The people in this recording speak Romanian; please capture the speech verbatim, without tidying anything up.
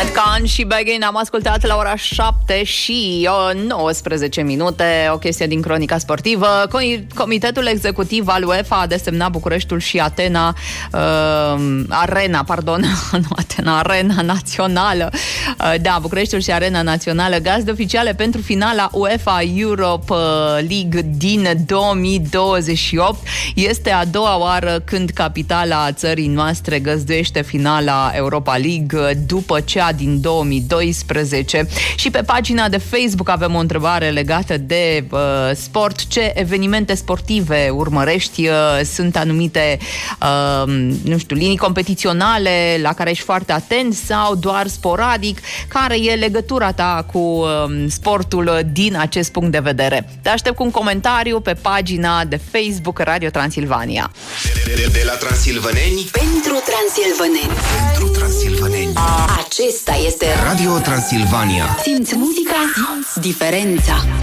Redcan și Begin am ascultat la ora șapte și nouăsprezece minute, o chestie din cronica sportivă. Comitetul executiv al UEFA a desemnat Bucureștiul și Atena uh, Arena, pardon, nu Atena, Arena Națională. Uh, da, Bucureștiul și Arena Națională gazde oficiale pentru finala UEFA Europe League din două mii douăzeci și opt. Este a doua oară când capitala țării noastre găzduiește finala Europa League după cea din două mii doisprezece. Și pe pagina de Facebook avem o întrebare legată de uh, sport. Ce evenimente sportive urmărești? Uh, sunt anumite uh, nu știu, linii competiționale la care ești foarte atent sau doar sporadic? Care e legătura ta cu uh, sportul din acest punct de vedere? Te aștept cu un comentariu pe pagina de Facebook Radio Transilvania. De, de, de la transilvaneni pentru transilvaneni. Pentru transilvaneni. Acesta este Radio Transilvania. Simți muzica, simți diferența.